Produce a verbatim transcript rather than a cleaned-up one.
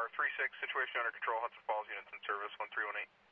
three six, situation under control, Hudson Falls units in service, one three one eight.